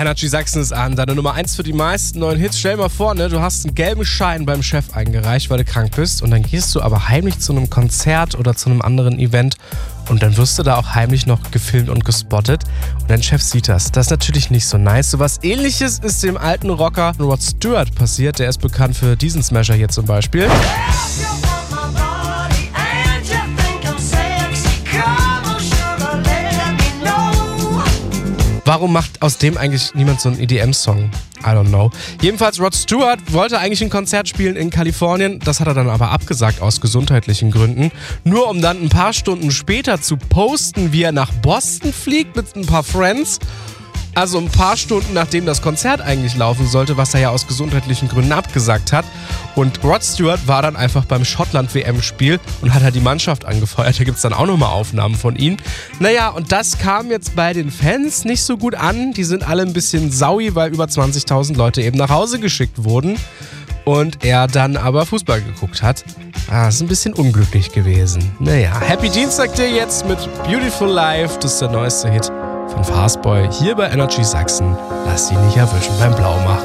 Energy Sachsen ist an, deine Nummer 1 für die meisten neuen Hits. Stell dir mal vor, ne, du hast einen gelben Schein beim Chef eingereicht, weil du krank bist und dann gehst du aber heimlich zu einem Konzert oder zu einem anderen Event und dann wirst du da auch heimlich noch gefilmt und gespottet und dein Chef sieht das. Das ist natürlich nicht so nice. So was Ähnliches ist dem alten Rocker Rod Stewart passiert. Der ist bekannt für diesen Smasher hier zum Beispiel. Warum macht aus dem eigentlich niemand so einen EDM-Song? I don't know. Jedenfalls, Rod Stewart wollte eigentlich ein Konzert spielen in Kalifornien. Das hat er dann aber abgesagt aus gesundheitlichen Gründen. Nur um dann ein paar Stunden später zu posten, wie er nach Boston fliegt mit ein paar Friends. Also ein paar Stunden nachdem das Konzert eigentlich laufen sollte, was er ja aus gesundheitlichen Gründen abgesagt hat. Und Rod Stewart war dann einfach beim Schottland-WM-Spiel und hat halt die Mannschaft angefeuert. Da gibt es dann auch nochmal Aufnahmen von ihm. Naja, und das kam jetzt bei den Fans nicht so gut an. Die sind alle ein bisschen saui, weil über 20.000 Leute eben nach Hause geschickt wurden. Und er dann aber Fußball geguckt hat. Ist ein bisschen unglücklich gewesen. Naja, Happy Dienstag dir jetzt mit Beautiful Life. Das ist der neueste Hit von Fastboy hier bei Energy Sachsen. Lass dich nicht erwischen beim Blaumachen.